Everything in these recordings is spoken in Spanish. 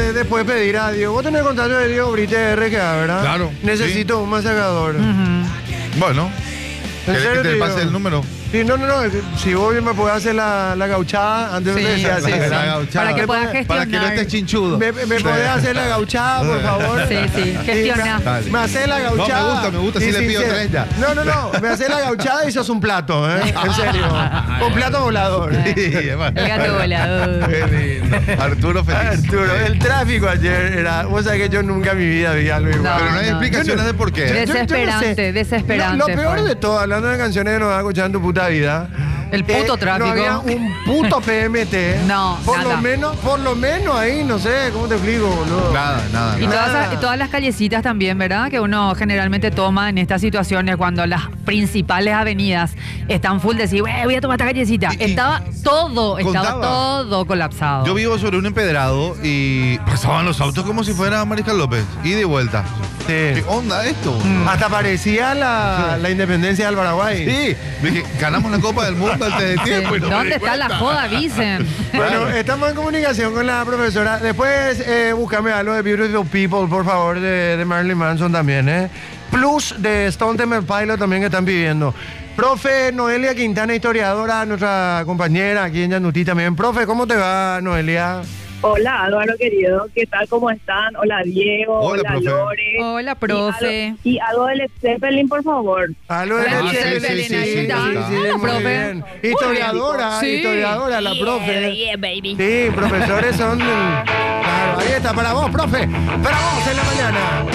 después pedir a Diego. Vos tenés el contacto de Diego Brite RGA, ¿verdad? Claro, Necesito un masacador. Bueno, ¿querés que te pase el número? Sí, no. Si vos bien me podés hacer la gauchada, antes Sí, te decía sí, así. sí. La gauchada. Para que puedas Para gestionar. que no estés chinchudo. ¿Me podés hacer la gauchada, por favor? Sí, gestiona. Dale. Me hace la gauchada. No, me gusta, sí le pido 3 ya. No, me hace la gauchada y sos un plato, ¿eh? En serio. Un plato volador. Sí, hermano. El gato volador. Qué lindo. Arturo feliz. Arturo, el tráfico ayer era... Vos sabés que yo nunca en mi vida vi algo igual. No. Pero no hay explicaciones de por qué. Desesperante, desesperante Lo peor fue. de todo, hablando de canciones que nos va a escuchar en tu puta vida. El puto tráfico. No había un puto PMT. No, por nada. Por lo menos ahí, no sé, ¿cómo te explico, boludo? Nada. Y todas las callecitas también, ¿verdad? Que uno generalmente toma en estas situaciones cuando las principales avenidas están full, decir, voy a tomar esta callecita. Estaba todo colapsado. Yo vivo sobre un empedrado y pasaban los autos como si fuera Mariscal López. Ida y vuelta. Sí. ¿Qué onda esto? Hasta parecía la independencia del Paraguay. Sí, dije, ganamos la Copa del Mundo antes de tiempo. Y no me ¿Dónde di está la cuenta. joda? Avisen. Bueno, estamos en comunicación con la profesora. Después, búscame algo de Beautiful People, por favor, de Marilyn Manson también, ¿eh? Plus de Stone Temple Pilot también que están pidiendo. Profe Noelia Quintana, historiadora, nuestra compañera aquí en Yanutí también. Profe, ¿cómo te va, Noelia? Hola Álvaro querido, ¿qué tal? ¿Cómo están? Hola Diego, Hola, hola profe. Lore. Hola, profe. Y algo de Led Zeppelin, por favor. Algo de Hola, Led sí, Zeppelin, sí, ahí está. Hola, muy profe. bien. Historiadora, Sí. historiadora, la profe. Sí, profesores son... Claro, ahí está, para vos, profe. Para vos en la mañana.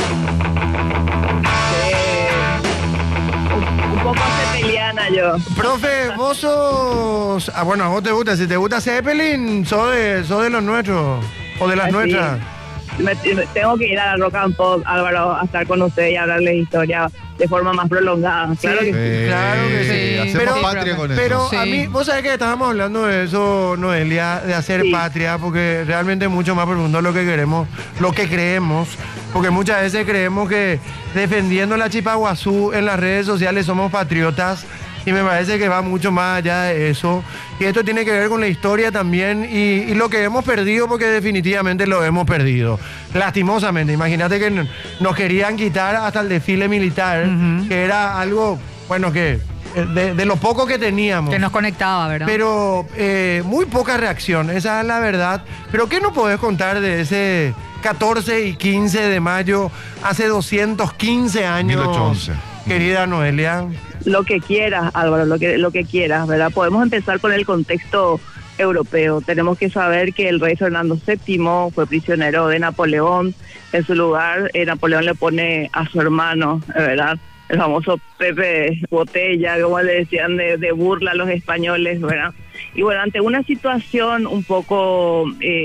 Un poco zeppeliana yo. Profe, vos sos... Ah, bueno, a vos te gusta. Si te gusta Zeppelin, sos de los nuestros. O de las Así. nuestras. Tengo que ir a la Rock and Pop, Álvaro, a estar con usted y hablarles historia de forma más prolongada. Claro que sí. Claro que sí. Hacemos Pero- patria con eso. Pero Sí. a mí, vos sabés que estábamos hablando de eso, Noelia, de hacer Sí. patria, porque realmente es mucho más profundo lo que queremos, lo que creemos, porque muchas veces creemos que defendiendo la Chipaguazú en las redes sociales somos patriotas, y me parece que va mucho más allá de eso, y esto tiene que ver con la historia también, y lo que hemos perdido, porque definitivamente lo hemos perdido, lastimosamente. Imagínate que nos querían quitar hasta el desfile militar, que era algo, bueno, que de lo poco que teníamos. Que nos conectaba, ¿verdad? Pero muy poca reacción, esa es la verdad. Pero ¿qué nos podés contar de ese 14 y 15 de mayo, hace 215 años, 1811. querida Noelia? Lo que quieras, Álvaro, lo que quieras, ¿verdad? Podemos empezar con el contexto europeo. Tenemos que saber que el rey Fernando VII fue prisionero de Napoleón. En su lugar, Napoleón le pone a su hermano, ¿verdad? El famoso Pepe Botella, como le decían de burla a los españoles, ¿verdad? Y bueno, ante una situación un poco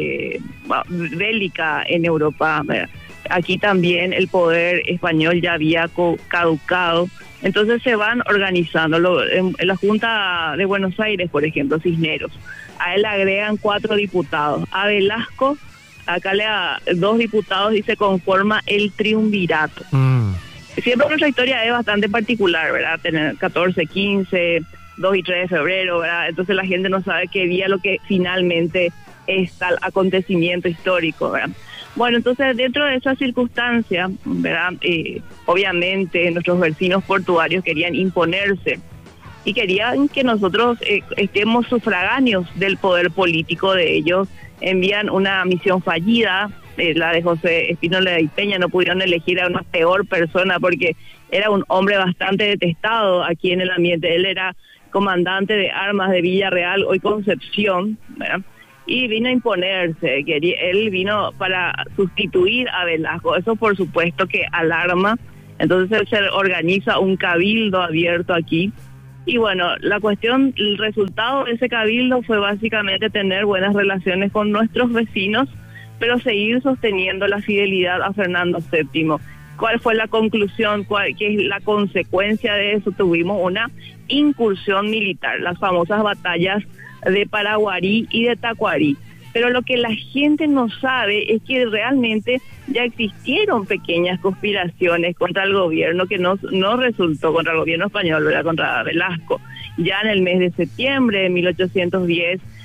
bélica en Europa, ¿verdad? Aquí también el poder español ya había caducado. Entonces se van organizando. En la Junta de Buenos Aires, por ejemplo, Cisneros, a él le agregan 4 diputados. A Velasco, acá le da 2 diputados y se conforma el triunvirato. Siempre nuestra historia es bastante particular, ¿verdad? Tener 14, 15, 2 y 3 de febrero, ¿verdad? Entonces la gente no sabe qué día lo que finalmente es tal acontecimiento histórico, ¿verdad? Bueno, entonces dentro de esa circunstancia, ¿verdad? Obviamente nuestros vecinos portuarios querían imponerse y querían que nosotros estemos sufragáneos del poder político de ellos. Envían una misión fallida, la de José Espínola y Peña. No pudieron elegir a una peor persona porque era un hombre bastante detestado aquí en el ambiente. Él era comandante de armas de Villarreal, hoy Concepción, ¿verdad? Y vino a imponerse. Él vino para sustituir a Velasco. Eso por supuesto que alarma. Entonces se organiza un cabildo abierto aquí. Y bueno, la cuestión, el resultado de ese cabildo fue básicamente tener buenas relaciones con nuestros vecinos, pero seguir sosteniendo la fidelidad a Fernando VII. ¿Cuál fue la conclusión? ¿Qué es la consecuencia de eso? Tuvimos una incursión militar, las famosas batallas de Paraguarí y de Tacuarí. Pero lo que la gente no sabe es que realmente ya existieron pequeñas conspiraciones contra el gobierno que no resultó contra el gobierno español, ¿verdad? Contra Velasco. Ya en el mes de septiembre de 1810,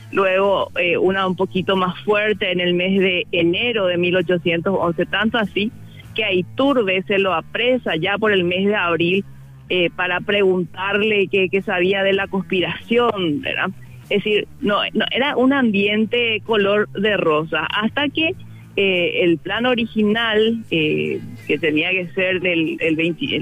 luego una un poquito más fuerte en el mes de enero de 1811, tanto así que a Iturbe se lo apresa ya por el mes de abril para preguntarle qué sabía de la conspiración, ¿verdad? Es decir, no era un ambiente color de rosa, hasta que el plan original, que tenía que ser el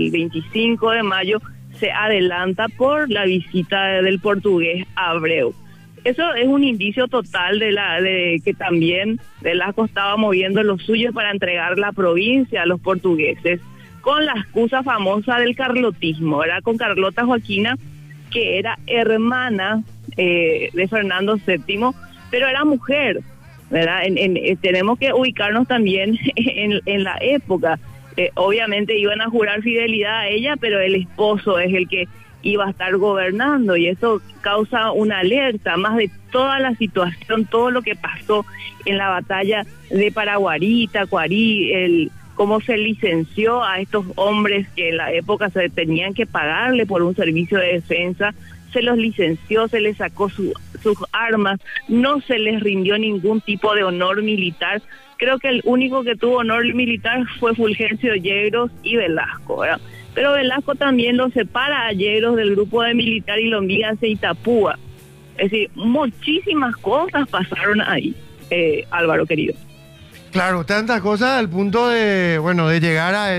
25 de mayo, se adelanta por la visita del portugués Abreu. Eso es un indicio total de que también Velasco estaba moviendo lo suyo para entregar la provincia a los portugueses, con la excusa famosa del carlotismo, ¿verdad? Con Carlota Joaquina, que era hermana de Fernando VII, pero era mujer, ¿verdad? Tenemos que ubicarnos también en la época. Obviamente iban a jurar fidelidad a ella, pero el esposo es el que iba a estar gobernando, y eso causa una alerta, más de toda la situación, todo lo que pasó en la batalla de Paraguarí, Tacuarí, cómo se licenció a estos hombres que en la época se tenían que pagarle por un servicio de defensa, se los licenció, se les sacó sus armas, no se les rindió ningún tipo de honor militar. Creo que el único que tuvo honor militar fue Fulgencio Yegros y Velasco, ¿verdad? Pero Velasco también lo separa a Yegros del grupo de militar y lo envía hacia Itapúa. Es decir, muchísimas cosas pasaron ahí, Álvaro querido. Claro, tantas cosas al punto de llegar a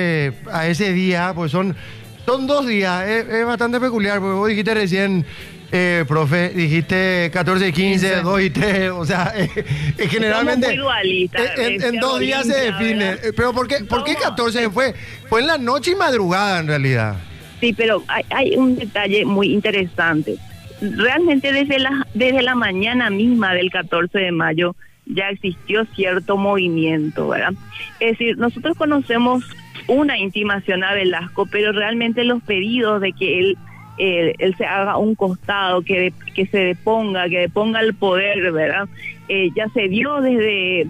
ese día, pues son 2 días, es bastante peculiar, porque vos dijiste recién, profe, dijiste 14 y 15, 2 y 3, o sea, generalmente muy dualistas, en 2 días se define. ¿Verdad? Pero ¿por qué 14? Fue en la noche y madrugada en realidad. Sí, pero hay un detalle muy interesante. Realmente desde la mañana misma del 14 de mayo ya existió cierto movimiento, ¿verdad? Es decir, nosotros conocemos una intimación a Velasco, pero realmente los pedidos de que él se haga un costado, que se deponga el poder, ¿verdad? Ya se dio desde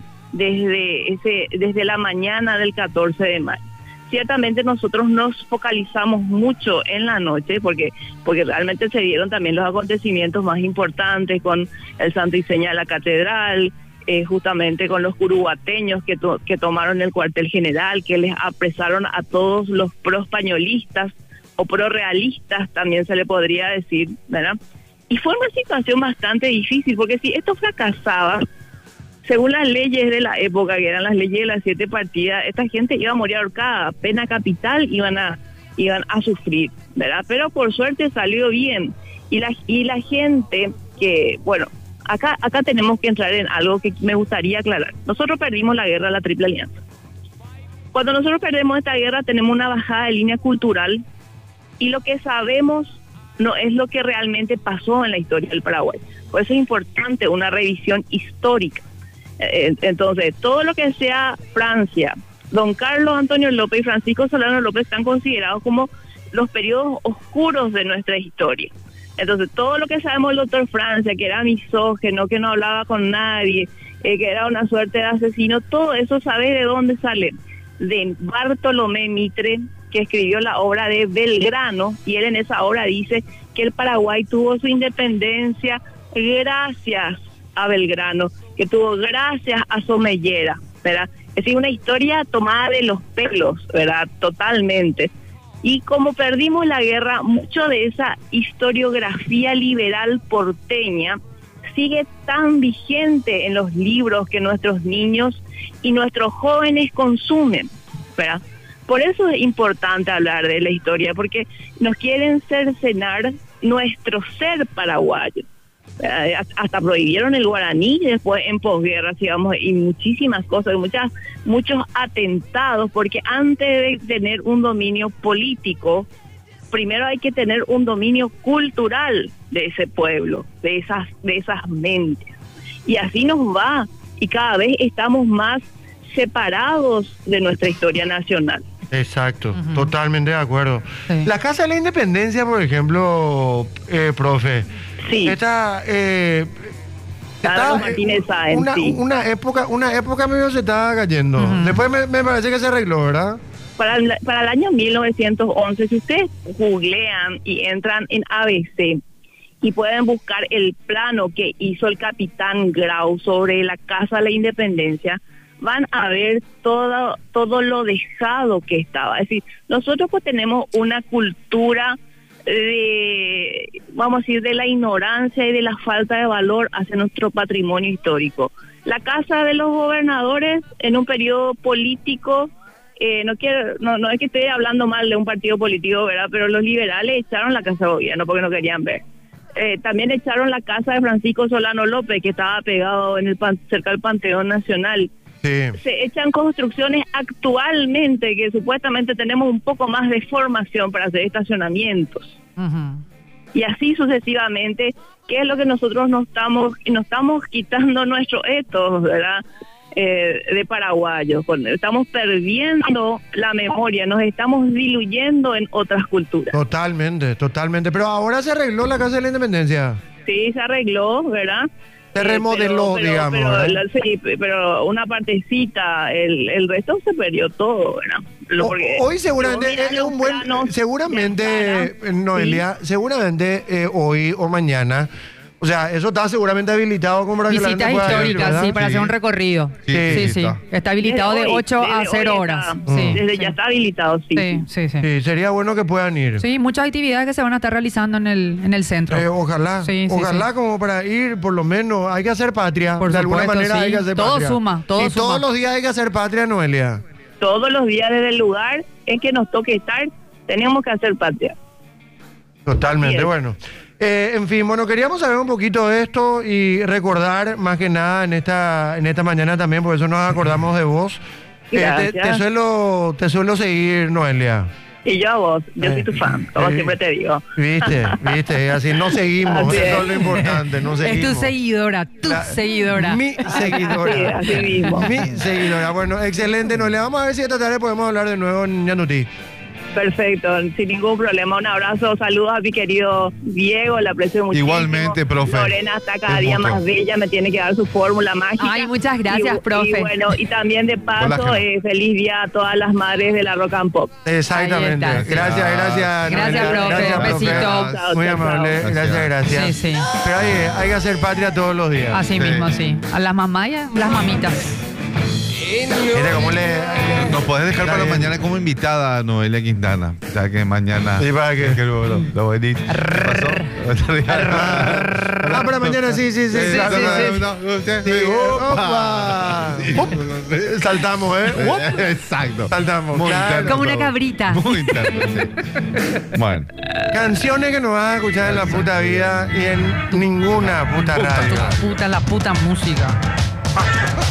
la mañana del 14 de mayo. Ciertamente nosotros nos focalizamos mucho en la noche, porque realmente se dieron también los acontecimientos más importantes con el Santo y Seña de la Catedral, justamente con los curuguateños que tomaron el cuartel general, que les apresaron a todos los pro-españolistas o pro-realistas, también se le podría decir, ¿verdad? Y fue una situación bastante difícil, porque si esto fracasaba, según las leyes de la época, que eran las leyes de las 7 partidas, esta gente iba a morir ahorcada, pena capital iban a sufrir, ¿verdad? Pero por suerte salió bien, y la gente que, bueno, acá tenemos que entrar en algo que me gustaría aclarar. Nosotros perdimos la guerra de la Triple Alianza. Cuando nosotros perdemos esta guerra tenemos una bajada de línea cultural, y lo que sabemos no es lo que realmente pasó en la historia del Paraguay. Por eso es importante una revisión histórica. Entonces, todo lo que sea Francia, don Carlos Antonio López y Francisco Solano López están considerados como los periodos oscuros de nuestra historia. Entonces, todo lo que sabemos del doctor Francia, que era misógino, que no hablaba con nadie, que era una suerte de asesino, todo eso, ¿sabes de dónde sale? De Bartolomé Mitre, que escribió la obra de Belgrano, y él en esa obra dice que el Paraguay tuvo su independencia gracias a Belgrano, que tuvo gracias a Somellera, ¿verdad? Es decir, una historia tomada de los pelos, ¿verdad? Totalmente. Y como perdimos la guerra, mucho de esa historiografía liberal porteña sigue tan vigente en los libros que nuestros niños y nuestros jóvenes consumen, ¿verdad? Por eso es importante hablar de la historia, porque nos quieren cercenar nuestro ser paraguayo. Hasta prohibieron el guaraní después en posguerra, digamos, y muchísimas cosas, muchos atentados, porque antes de tener un dominio político, primero hay que tener un dominio cultural de ese pueblo, de esas mentes. Y así nos va, y cada vez estamos más separados de nuestra historia nacional. Exacto, totalmente de acuerdo. Sí. La Casa de la Independencia, por ejemplo, profe, sí. Está Martínez Sáenz, una época medio se estaba cayendo. Después me parece que se arregló, ¿verdad? Para el año 1911, si ustedes googlean y entran en ABC y pueden buscar el plano que hizo el capitán Grau sobre la Casa de la Independencia, van a ver todo lo dejado que estaba. Es decir, nosotros pues tenemos una cultura de, vamos a decir, de la ignorancia y de la falta de valor hacia nuestro patrimonio histórico. La Casa de los Gobernadores en un periodo político, no es que esté hablando mal de un partido político, ¿verdad? Pero los liberales echaron la Casa de Gobierno porque no querían ver. También echaron la casa de Francisco Solano López, que estaba pegado en cerca del Panteón Nacional. Sí. Se echan construcciones actualmente que supuestamente tenemos un poco más de formación para hacer estacionamientos. Y así sucesivamente, que es lo que nosotros nos estamos quitando nuestro ethos, ¿verdad? De paraguayos. Estamos perdiendo la memoria, nos estamos diluyendo en otras culturas. Totalmente. Pero ahora se arregló la Casa de la Independencia. Sí, se arregló, ¿verdad? Se remodeló, digamos. Sí, pero una partecita, el resto se perdió todo, ¿verdad? Hoy seguramente es un buen... Seguramente, Noelia, seguramente hoy o mañana... O sea, eso está seguramente habilitado como para que la gente visitas pueda ir, históricas, ¿verdad? sí, para hacer un recorrido. Sí. Está habilitado de 8 a 0 horas. Ya está habilitado, sí. Sí, sería bueno que puedan ir. Sí, muchas actividades que se van a estar realizando en el centro. Ojalá, ojalá como para ir, por lo menos, hay que hacer patria. Por de supuesto, alguna manera hay que hacer patria. Todo suma. Todos los días hay que hacer patria, Noelia. Todos los días desde el lugar en que nos toque estar, tenemos que hacer patria. Totalmente, bueno. En fin, bueno, queríamos saber un poquito de esto y recordar más que nada en esta mañana también, por eso nos acordamos de vos. Te suelo seguir, Noelia. Y yo a vos, yo soy tu fan, como siempre te digo. Viste, así nos seguimos, Así eso es lo importante, nos seguimos. Es tu seguidora, seguidora. Mi seguidora. Así mismo. Mi seguidora. Bueno, excelente, Noelia. Vamos a ver si esta tarde podemos hablar de nuevo en Ñandutí. Perfecto, sin ningún problema. Un abrazo, saludos a mi querido Diego, la aprecio muchísimo. Igualmente, profe. Lorena está cada día más bella, me tiene que dar su fórmula mágica. Ay, muchas gracias, profe. Y bueno, y también de paso, feliz día a todas las madres de la Rock and Pop. Exactamente. Ahí está. Gracias. Gracias, profe. Un besito. Muy amable. Gracias. Sí. Pero hay que hacer patria todos los días. Así mismo, sí. A las mamás y a las mamitas. Mira cómo Nos podés dejar para mañana como invitada a Noelia Quintana. O sea que mañana. Sí, ¿para qué? Lo bonito. Para mañana, sí. Opa. Saltamos, Exacto. Saltamos. Muy interno Como una todo. cabrita. Muy interno, sí. Bueno. Canciones que no vas a escuchar en la puta vida y en ninguna puta radio. La puta música.